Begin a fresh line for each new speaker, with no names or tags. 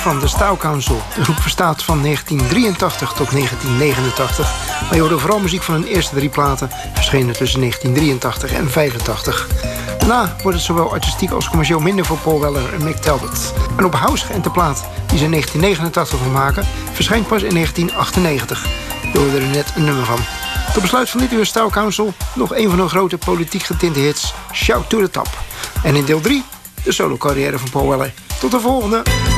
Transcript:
van de Style Council. De groep bestaat van 1983 tot 1989. Maar je hoorde vooral muziek van hun eerste 3 platen, verschenen tussen 1983 en 85. Daarna wordt het zowel artistiek als commercieel minder voor Paul Weller en Mick Talbot. Een op house geënte plaat die ze in 1989 van maken, verschijnt pas in 1998. Je hoorde er net een nummer van. Tot besluit van dit uur Style Council nog een van hun grote politiek getinte hits, Shout to the Top. En in deel 3 de solo-carrière van Paul Weller. Tot de volgende!